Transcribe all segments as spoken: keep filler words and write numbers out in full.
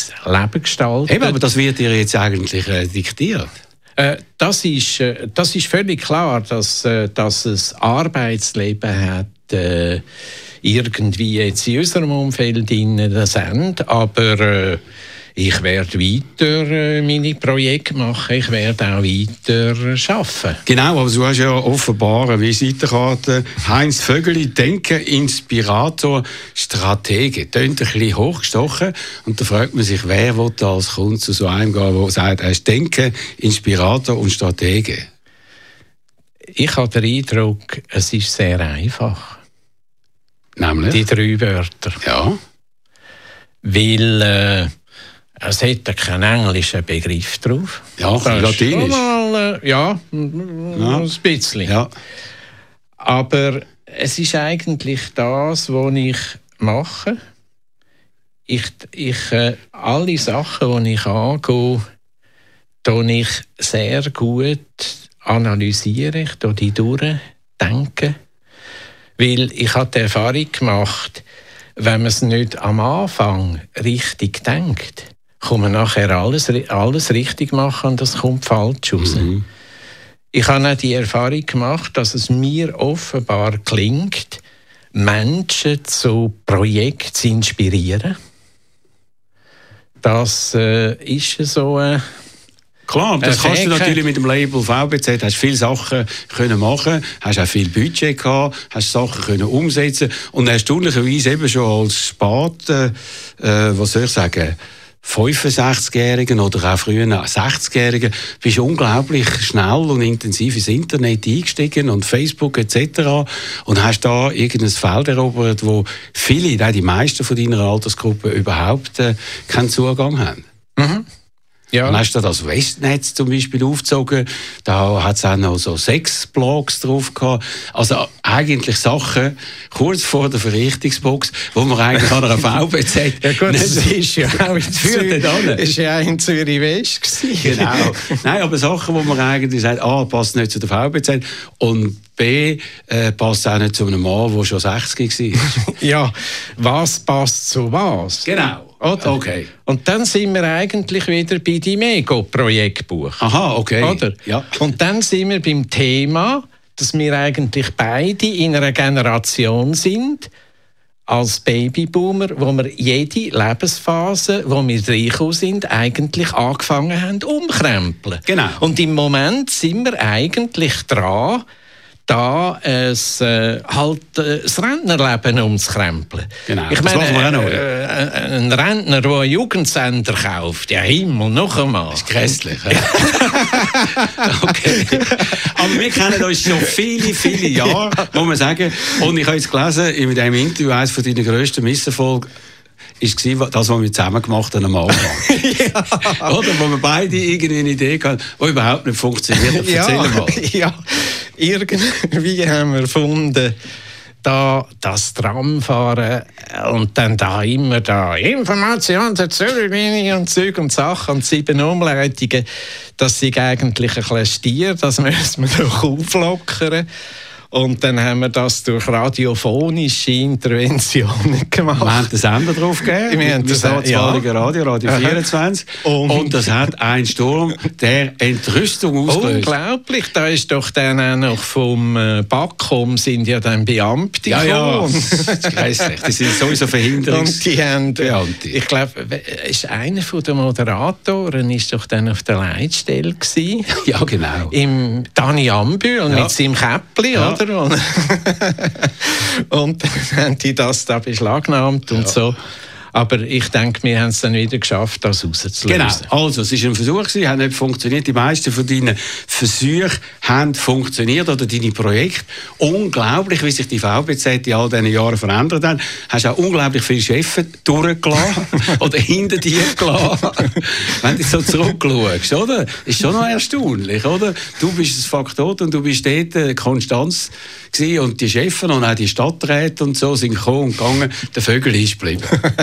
Leben gestaltet. Eben, aber das wird dir jetzt eigentlich äh, diktiert. Äh, das, ist, äh, das ist völlig klar, dass, äh, dass es Arbeitsleben hat, äh, irgendwie jetzt in unserem Umfeld in das Ende, aber äh, ich werde weiter äh, meine Projekte machen, ich werde auch weiter arbeiten. Genau, aber du hast ja offenbar eine Visitenkarte. Heinz Vögeli, Denker, Inspirator, Stratege. Tönt ein bisschen hochgestochen. Und da fragt man sich, wer will da als Kunde zu so einem gehen, der sagt, er ist Denker, Inspirator und Stratege? Ich habe den Eindruck, es ist sehr einfach. Nämlich? Die drei Wörter. Ja. Weil äh, es hat keinen englischen Begriff drauf. Ja, ein Latinisch. Mal, äh, ja, ja, ein bisschen. Ja. Aber es ist eigentlich das, was ich mache. Ich, ich, äh, alle Sachen, die ich angehe, tue ich sehr gut analysieren, ich tue die durchdenken. Weil ich habe die Erfahrung gemacht, wenn man es nicht am Anfang richtig denkt, kann man nachher alles, alles richtig machen und das kommt falsch raus. Mhm. Ich habe auch die Erfahrung gemacht, dass es mir offenbar gelingt, Menschen zu Projekten zu inspirieren. Das äh, ist so eine Klar, das kannst du natürlich mit dem Label V B Z, hast viele Sachen können machen, hast auch viel Budget gehabt, hast Sachen können umsetzen und erstaunlicherweise eben schon als Spat, äh, was soll ich sagen, fünfundsechzigjährigen oder auch früher sechzigjährigen, bist du unglaublich schnell und intensiv ins Internet eingestiegen und Facebook et cetera und hast da irgendein Feld erobert, wo viele, auch die meisten von deiner Altersgruppe überhaupt äh, keinen Zugang haben. Mhm. Ja. Dann hast du das Westnetz zum Beispiel aufgezogen, da hat es auch noch so sechs Blogs drauf gehabt. Also eigentlich Sachen kurz vor der Verrichtungsbox, wo man eigentlich an einer V B Z... Ja gut, das ist ja auch in Zürich, ist ja in Zürich West gewesen. Genau. Nein, aber Sachen, wo man eigentlich sagt, A, passt nicht zu der V B Z und B, äh, passt auch nicht zu einem Mann, der schon sechzig war. Ja, was passt zu was? Genau. Oder? Okay. Und dann sind wir eigentlich wieder bei dem Ego-Projektbuch. Aha, okay. Oder? Ja. Und dann sind wir beim Thema, dass wir eigentlich beide in einer Generation sind, als Babyboomer, wo wir jede Lebensphase, wo wir reingekommen sind, eigentlich angefangen haben umkrempeln. Genau. Und im Moment sind wir eigentlich dran, da es, äh, halt, äh, das Rentnerleben umzukrempeln. Genau, ich das meine, machen wir auch noch. Äh, äh, ein Rentner, der einen Jugendsender kauft, ja Himmel, noch einmal. Das ist grässlich. Okay. Aber wir kennen uns schon viele, viele Jahre, muss man sagen. Und ich habe jetzt gelesen, in diesem Interview, eines von deinen grössten Misserfolgen, war das, was wir zusammen gemacht haben am Anfang. Ja. Oder? Wo wir beide irgendwie eine Idee hatten, die überhaupt nicht funktioniert. Erzähl ja, mal. Ja, irgendwie haben wir gefunden, da das Tramfahren und dann da immer da Information der Zürichlinie und Zeug und Sachen und sieben Umleitungen, das ist eigentlich ein bisschen Stier, das müssen wir doch auflockern. Und dann haben wir das durch radiophonische Interventionen gemacht. Wir haben den Sender drauf gegeben. Wir haben das ja. Radio, Radio vierundzwanzig. Und, und das hat einen Sturm der Entrüstung ausgelöst. Unglaublich. Da ist doch dann auch noch vom äh, Backcom sind ja dann Beamte ja, gekommen. Ja, das ist grässlich. Die sind sowieso Verhinderungs- Und die haben, Beamte. Ich glaube, ist einer der Moderatoren ist doch dann auf der Leitstelle gewesen. Ja, genau. Im Dani Ambühl ja. mit seinem Käppli, ja. Oder? Und dann haben die das da beschlagnahmt und ja. so. Aber ich denke, wir haben es dann wieder geschafft, das rauszulösen. Genau, also es war ein Versuch, hat nicht funktioniert. Die meisten von deinen Versuchen haben funktioniert, oder deine Projekte. Unglaublich, wie sich die V B Z in all diesen Jahren verändert hat. Hast auch unglaublich viele Chefs durchgelassen oder hinter dir gelassen. Wenn du so zurückschaust, oder? Ist schon noch erstaunlich, oder? Du bist das Faktotum und du bist dort äh, Konstanz gewesen, und die Chefs und auch die Stadträte und so sind gekommen und gegangen. Der Vögel ist geblieben.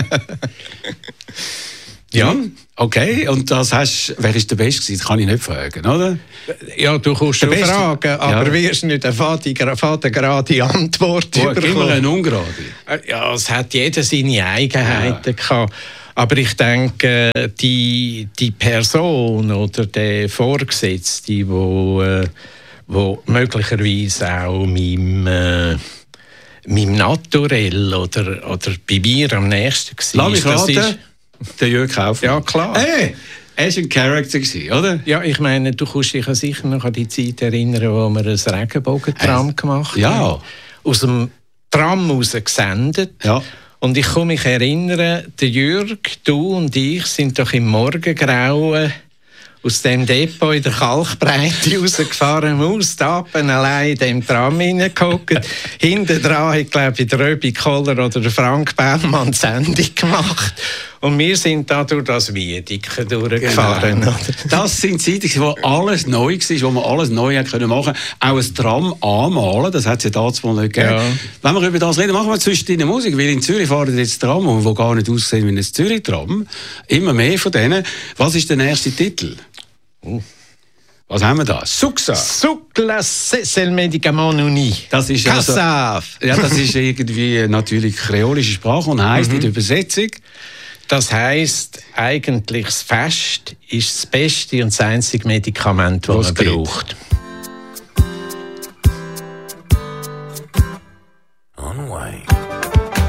Ja, okay. Und das hast, wer ist der Beste gewesen? Das kann ich nicht fragen, oder? Ja, du kannst schon fragen, aber ja. wirst nicht eine fadengerade Antwort bekommen. Immer eine ungerade. Ja, es hat jeder seine Eigenheiten ja. gehabt. Aber ich denke, die, die Person oder der Vorgesetzte, wo, äh, wo möglicherweise auch meinem, äh, meinem Naturell oder, oder bei mir am nächsten war. Lass mich raten, der Jürg Kaufmann. Ja, klar. Hey, er war ein Charakter, oder? Ja, ich meine, du kannst dich sicher noch an die Zeit erinnern, wo wir ein Regenbogentram äh, gemacht haben. Ja. Aus dem Tram raus gesendet. Ja. Und ich kann mich erinnern, der Jürg, du und ich sind doch im Morgengrauen aus dem Depot in der Kalkbreite rausgefahren, aus Tappen allein in dem Tram hineingehockt. Hinten dran hat, glaube ich, der Röbi Koller oder der Frank Bellmann die Sendung gemacht. Und wir sind da durch das Wiedeke durchgefahren. Genau. Das sind Zeiten, wo alles neu war, wo man alles neu machen konnte. Auch ein Tram anmalen, das hat es ja damals nicht gegeben. Ja. Wenn wir über das reden, machen wir zwischen der Musik, weil in Zürich fahren jetzt Tram, die gar nicht aussehen wie ein Zürich-Tram. Immer mehr von denen. Was ist der nächste Titel? Uh. Was haben wir da? Suxa. Sucla, c'est le médicament uni. Das ist also, ja, das ist irgendwie natürlich kreolische Sprache und heisst mhm. in der Übersetzung. Das heisst, eigentlich das Fest ist das beste und das einzige Medikament, das man braucht.